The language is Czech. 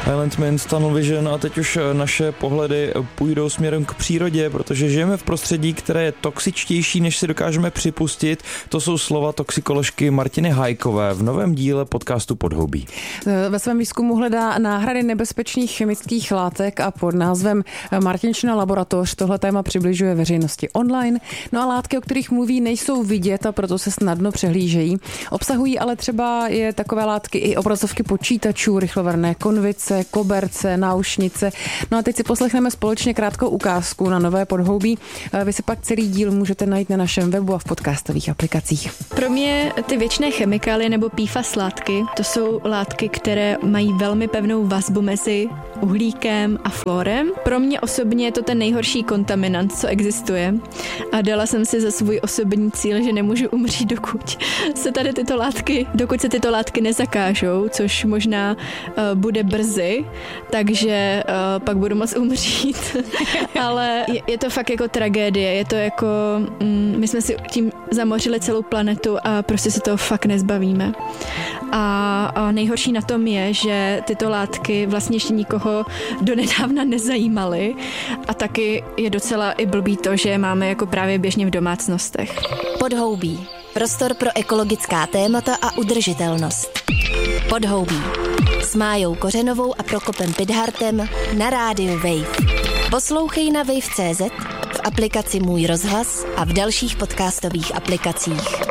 Island Mint, Tunnel Vision a teď už naše pohledy půjdou směrem k přírodě, protože žijeme v prostředí, které je toxičtější, než si dokážeme připustit. To jsou slova toxikoložky Martiny Hajkové v novém díle podcastu Podhoubí. Ve svém výzkumu hledá náhrady nebezpečných chemických látek a pod názvem Martinčina laboratoř tohle téma přibližuje veřejnosti online. No a látky, o kterých mluví, nejsou vidět a proto se snadno přehlížejí. Obsahují ale třeba je takové látky i obrazovky počítačů, rychlovarné konvice, koberce, náušnice. No a teď si poslechneme společně krátkou ukázku na nové Podhoubí. Vy si pak celý díl můžete najít na našem webu a v podcastových aplikacích. Pro mě ty věčné chemikálie nebo PFAS látky, to jsou látky, které mají velmi pevnou vazbu mezi uhlíkem a fluorem. Pro mě osobně je to ten nejhorší kontaminant, co existuje. A dala jsem si za svůj osobní cíl, že nemůžu umřít, dokud se tyto látky nezakážou, což možná bude brzy, takže pak budu moc umřít. Ale je to fakt jako tragédie, je to jako, my jsme si tím zamořili celou planetu a prostě se toho fakt nezbavíme. A nejhorší na tom je, že tyto látky vlastně ještě nikoho donedávna nezajímaly a taky je docela i blbý to, že je máme jako právě běžně v domácnostech. Podhoubí. Prostor pro ekologická témata a udržitelnost. Podhoubí. S Májou Kořenovou a Prokopem Pidhartem na rádiu Wave. Poslouchej na wave.cz, v aplikaci Můj rozhlas a v dalších podcastových aplikacích.